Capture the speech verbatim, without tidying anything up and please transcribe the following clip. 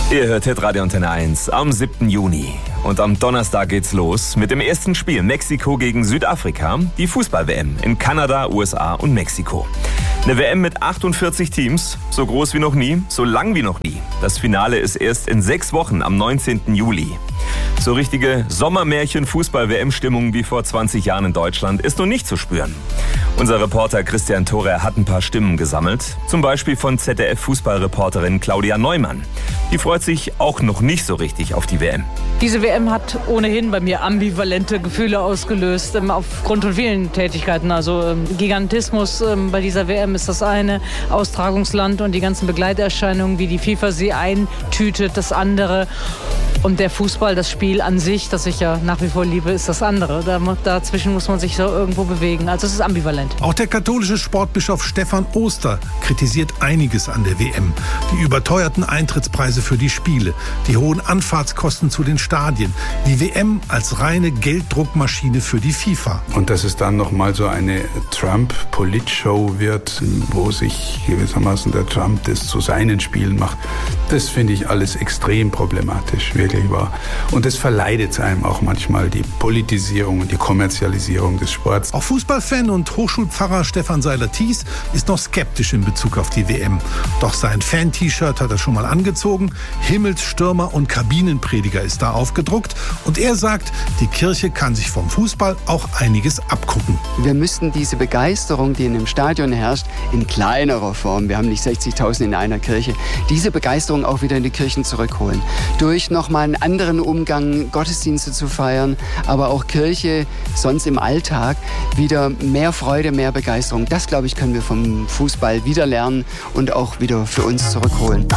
Ihr hört Hitradio Antenne eins am siebten Juni. Und am Donnerstag geht's los mit dem ersten Spiel Mexiko gegen Südafrika, die Fußball-W M in Kanada, U S A und Mexiko. Eine W M mit achtundvierzig Teams, so groß wie noch nie, so lang wie noch nie. Das Finale ist erst in sechs Wochen am neunzehnten Juli. So richtige Sommermärchen-Fußball-W M-Stimmung wie vor zwanzig Jahren in Deutschland ist noch nicht zu spüren. Unser Reporter Christian Thorer hat ein paar Stimmen gesammelt. Zum Beispiel von Z D F-Fußballreporterin Claudia Neumann. Die freut sich auch noch nicht so richtig auf die W M. Diese W M hat ohnehin bei mir ambivalente Gefühle ausgelöst, ähm, aufgrund von vielen Tätigkeiten. Also ähm, Gigantismus ähm, bei dieser W M ist das eine, Austragungsland und die ganzen Begleiterscheinungen, wie die FIFA sie eintütet, das andere. Und der Fußball, das Spiel an sich, das ich ja nach wie vor liebe, ist das andere. Da, dazwischen muss man sich so irgendwo bewegen. Also es ist ambivalent. Auch der katholische Sportbischof Stefan Oster kritisiert einiges an der W M. Die überteuerten Eintrittspreise für die Spiele, die hohen Anfahrtskosten zu den Stadien, die W M als reine Gelddruckmaschine für die FIFA. Und dass es dann nochmal so eine Trump-Politshow wird, wo sich gewissermaßen der Trump das zu seinen Spielen macht, das finde ich alles extrem problematisch, wirklich wahr. Und das verleidet einem auch manchmal, die Politisierung und die Kommerzialisierung des Sports. Auch Fußballfan und Hochschulpfarrer Stefan Seiler-Thies ist noch skeptisch in Bezug auf die W M. Doch sein Fan-T-Shirt hat er schon mal angezogen. Himmelsstürmer und Kabinenprediger ist da aufgedruckt. Und er sagt, die Kirche kann sich vom Fußball auch einiges abgucken. Wir müssten diese Begeisterung, die in einem Stadion herrscht, in kleinerer Form, wir haben nicht sechzigtausend in einer Kirche, diese Begeisterung auch wieder in die Kirchen zurückholen. Durch nochmal einen anderen Umgang, Gottesdienste zu feiern, aber auch Kirche sonst im Alltag wieder mehr Freude, mehr Begeisterung. Das, glaube ich, können wir vom Fußball wieder lernen und auch wieder für uns zurückholen.